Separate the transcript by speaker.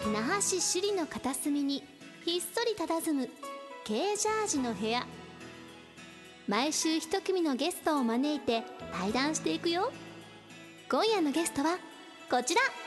Speaker 1: 那覇市首里の片隅にひっそり佇む K ジャージの部屋。毎週一組のゲストを招いて対談していくよ。今夜のゲストはこちら。